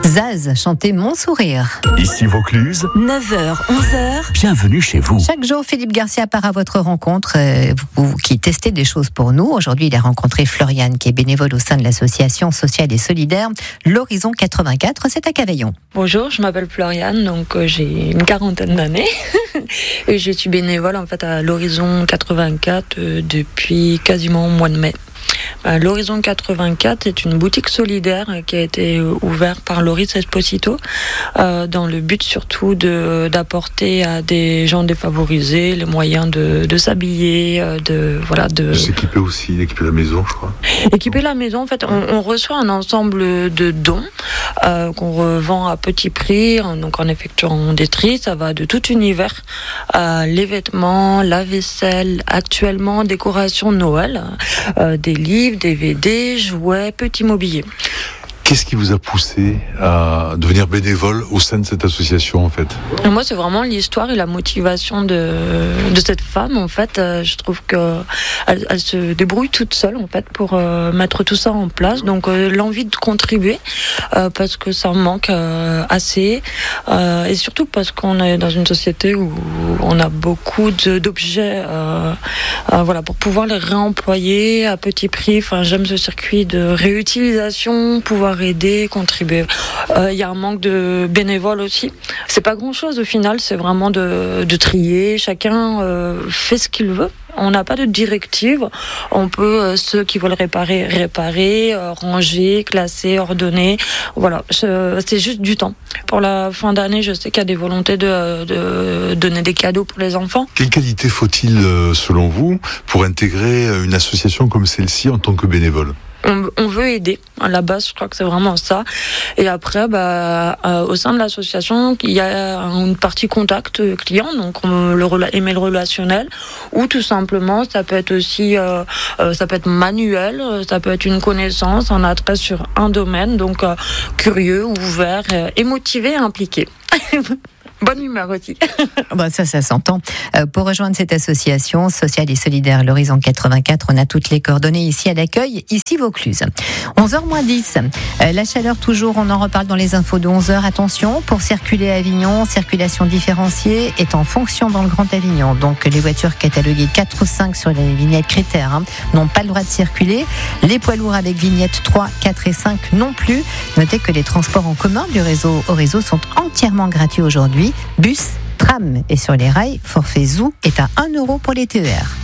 Zaz chantait Mon sourire. Ici Vaucluse, 9h, 11h. bienvenue chez vous. Chaque jour, Philippe Garcia part à votre rencontre, vous qui testez des choses pour nous. Aujourd'hui, il a rencontré Floriane, qui est bénévole au sein de l'association sociale et solidaire L'Horizon 84, c'est à Cavaillon. Bonjour, je m'appelle Floriane, donc j'ai une quarantaine d'années et je suis bénévole en fait à L'Horizon 84 depuis quasiment le mois de mai. L'Horizon 84 est une boutique solidaire qui a été ouverte par Loris Esposito dans le but surtout d'apporter à des gens défavorisés les moyens de s'habiller, de s'équiper aussi, d'équiper la maison, je crois. Équiper la maison, en fait, on reçoit un ensemble de dons qu'on revend à petit prix, donc en effectuant des tris. Ça va de tout univers, les vêtements, la vaisselle, actuellement décoration Noël, des livres, DVD, jouets, petits mobiliers. Qu'est-ce qui vous a poussé à devenir bénévole au sein de cette association en fait ? Et moi, c'est vraiment l'histoire et la motivation de cette femme en fait. Je trouve que elle se débrouille toute seule en fait pour mettre tout ça en place. Donc l'envie de contribuer parce que ça manque assez et surtout parce qu'on est dans une société où on a beaucoup d'objets pour pouvoir les réemployer à petit prix. Enfin, j'aime ce circuit de réutilisation, pouvoir aider, contribuer. Il y a un manque de bénévoles aussi. C'est pas grand-chose au final, c'est vraiment de trier. Chacun fait ce qu'il veut. On n'a pas de directive. On peut, ceux qui veulent réparer, ranger, classer, ordonner. Voilà, c'est juste du temps. Pour la fin d'année, je sais qu'il y a des volontés de donner des cadeaux pour les enfants. Quelle qualité faut-il, selon vous, pour intégrer une association comme celle-ci en tant que bénévole ? On veut aider. À la base, je crois que c'est vraiment ça. Et après, au sein de l'association, il y a une partie contact client, donc aimer le relationnel, ou tout simplement, ça peut être aussi, ça peut être manuel, ça peut être une connaissance, un attrait sur un domaine, donc curieux, ouvert, et motivé et impliqué. Bonne humeur aussi. Ça s'entend. Pour rejoindre cette association sociale et solidaire L'Horizon 84, on a toutes les coordonnées ici à l'accueil, ici Vaucluse. 11h-10. La chaleur toujours, on en reparle dans les infos de 11h. Attention, pour circuler à Avignon, circulation différenciée est en fonction dans le Grand Avignon. Donc les voitures cataloguées 4 ou 5 sur les vignettes critères n'ont pas le droit de circuler. Les poids lourds avec vignettes 3, 4 et 5 non plus. Notez que les transports en commun du réseau sont entièrement gratuits aujourd'hui. Bus, tram et sur les rails, forfait Zoo est à 1 € pour les TER.